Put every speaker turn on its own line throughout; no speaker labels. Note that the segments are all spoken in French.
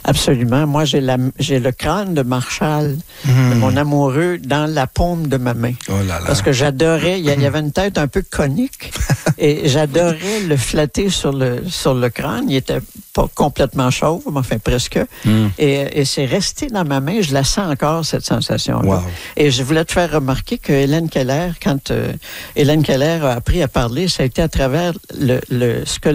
Absolument. Moi, j'ai le crâne de Marshall, de mon amoureux, dans la paume de ma main.
Oh là là.
Parce que j'adorais, il y avait une tête un peu conique et j'adorais le flatter sur le crâne. Il était pas complètement chauve, mais enfin presque. Et c'est resté dans ma main. Je la sens encore, cette sensation-là.
Wow.
Et je voulais te faire remarquer que Hélène Keller, quand Hélène Keller a appris à parler, ça a été à travers ce que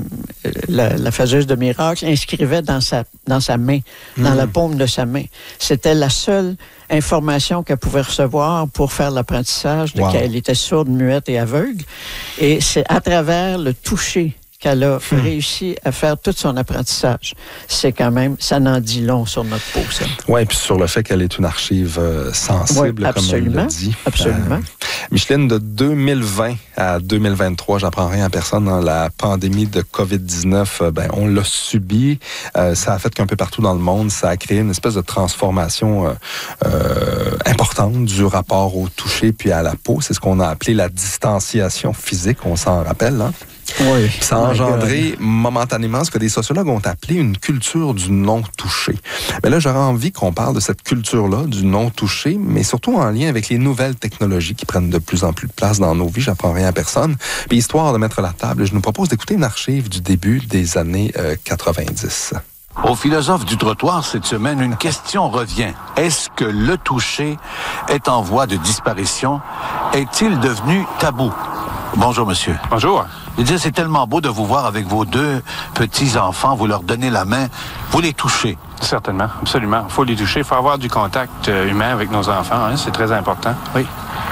la faiseuse de miracles inscrivait dans sa main, dans la paume de sa main. C'était la seule information qu'elle pouvait recevoir pour faire l'apprentissage, qu'elle était sourde, muette et aveugle. Et c'est à travers le toucher qu'elle a réussi à faire tout son apprentissage. C'est quand même, ça n'en dit long sur notre peau, ça.
Oui, puis sur le fait qu'elle est une archive sensible, comme elle l'a dit.
Absolument.
Micheline, de 2020 à 2023, j'apprends rien à personne, dans la pandémie de COVID-19, on l'a subi. Ça a fait qu'un peu partout dans le monde, ça a créé une espèce de transformation importante du rapport au toucher puis à la peau. C'est ce qu'on a appelé la distanciation physique, on s'en rappelle, hein?
Oui.
Ça a engendré momentanément ce que des sociologues ont appelé une culture du non-touché. Mais là, j'aurais envie qu'on parle de cette culture-là, du non-touché, mais surtout en lien avec les nouvelles technologies qui prennent de plus en plus de place dans nos vies. J'apprends rien à personne. Puis histoire de mettre la table, je nous propose d'écouter une archive du début des années 90.
Au philosophe du trottoir, cette semaine, une question revient. Est-ce que le toucher est en voie de disparition? Est-il devenu tabou? Bonjour, monsieur.
Bonjour.
Je disais, c'est tellement beau de vous voir avec vos deux petits-enfants. Vous leur donnez la main, vous les touchez.
Certainement, absolument. Il faut les toucher. Il faut avoir du contact humain avec nos enfants. Hein? C'est très important. Oui.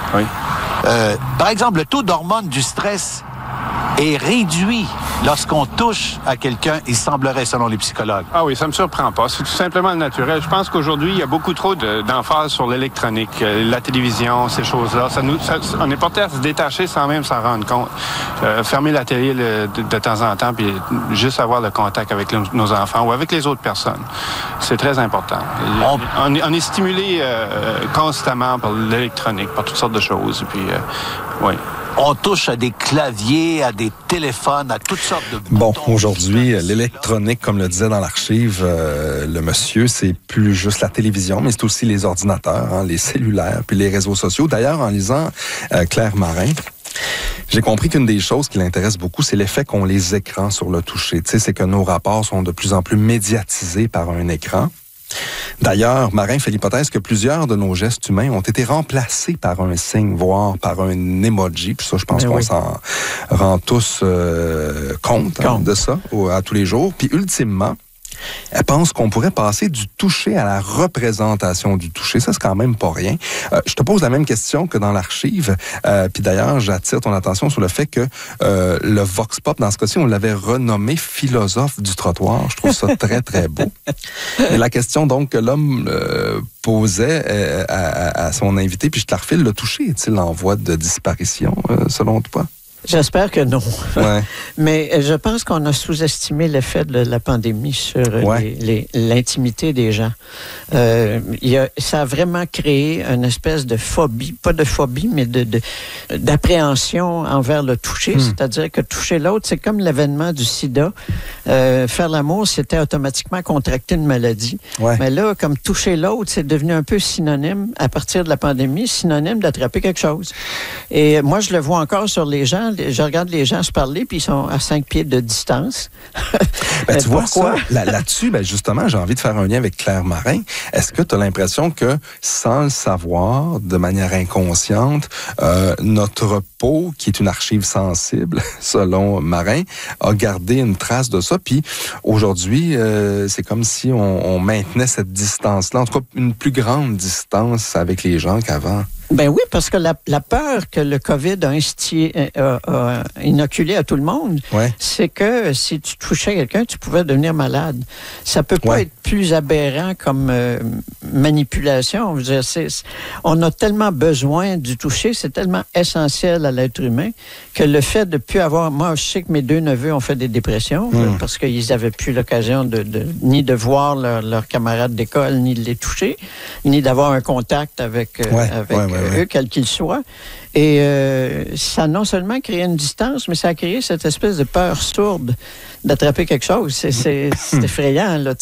Par exemple, le taux d'hormones du stress est réduit lorsqu'on touche à quelqu'un, il semblerait, selon les psychologues.
Ah oui, ça me surprend pas. C'est tout simplement le naturel. Je pense qu'aujourd'hui, il y a beaucoup trop d'emphase sur l'électronique, la télévision, ces choses-là. On est porté à se détacher sans même s'en rendre compte. Fermer la télé de temps en temps, puis juste avoir le contact avec nos enfants ou avec les autres personnes. C'est très important. On est stimulé constamment par l'électronique, par toutes sortes de choses. Puis, oui.
On touche à des claviers, à des téléphones, à toutes sortes de boutons.
Bon, aujourd'hui, l'électronique, comme le disait dans l'archive, le monsieur, c'est plus juste la télévision, mais c'est aussi les ordinateurs, hein, les cellulaires, puis les réseaux sociaux. D'ailleurs, en lisant Claire Marin, j'ai compris qu'une des choses qui l'intéresse beaucoup, c'est l'effet qu'ont les écrans sur le toucher. Tu sais, c'est que nos rapports sont de plus en plus médiatisés par un écran. D'ailleurs, Marin fait l'hypothèse que plusieurs de nos gestes humains ont été remplacés par un signe, voire par un emoji. Puis ça, je pense qu'on s'en rend tous compte de ça à tous les jours. Puis ultimement, elle pense qu'on pourrait passer du toucher à la représentation du toucher. Ça, c'est quand même pas rien. Je te pose la même question que dans l'archive. Puis d'ailleurs, j'attire ton attention sur le fait que le Vox Pop, dans ce cas-ci, on l'avait renommé philosophe du trottoir. Je trouve ça très, très beau. Et la question, donc, que l'homme posait à son invité, puis je te la refile, le toucher est-il en voie de disparition, selon toi?
J'espère que non.
Ouais.
Mais je pense qu'on a sous-estimé l'effet de la pandémie sur l'intimité des gens. Ça a vraiment créé une espèce de phobie, pas de phobie, mais d'appréhension envers le toucher. C'est-à-dire que toucher l'autre, c'est comme l'avènement du sida. Faire l'amour, c'était automatiquement contracter une maladie. Ouais. Mais là, comme toucher l'autre, c'est devenu un peu synonyme, à partir de la pandémie, synonyme d'attraper quelque chose. Et moi, je le vois encore sur les gens. Je regarde les gens se parler, puis ils sont à 5 pieds de distance.
Tu vois ça, là-dessus, justement, j'ai envie de faire un lien avec Claire Marin. Est-ce que tu as l'impression que, sans le savoir, de manière inconsciente, notre peau, qui est une archive sensible, selon Marin, a gardé une trace de ça, puis aujourd'hui, c'est comme si on maintenait cette distance-là, en tout cas, une plus grande distance avec les gens qu'avant.
Ben oui, parce que la peur que le COVID a inoculé à tout le monde, c'est que si tu touchais quelqu'un, tu pouvais devenir malade. Ça peut pas être plus aberrant comme manipulation. Je veux dire, on a tellement besoin du toucher, c'est tellement essentiel à l'être humain que le fait de plus avoir... Moi, je sais que mes deux neveux ont fait des dépressions parce qu'ils n'avaient plus l'occasion ni de voir leurs camarades d'école, ni de les toucher, ni d'avoir un contact avec eux, quels qu'ils soient. Et ça a non seulement créé une distance, mais ça a créé cette espèce de peur sourde d'attraper quelque chose. C'est effrayant, là.